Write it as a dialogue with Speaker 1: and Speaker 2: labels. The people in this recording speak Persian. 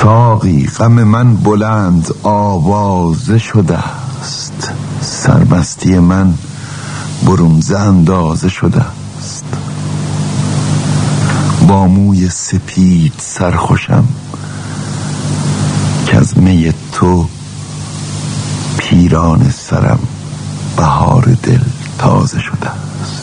Speaker 1: ساقی غم من بلند آوازه شده است، سرمستی من برون ز اندازه شده است. با موی سپید سرخوشم که از می تو پیران سرم بهار دل تازه شده است.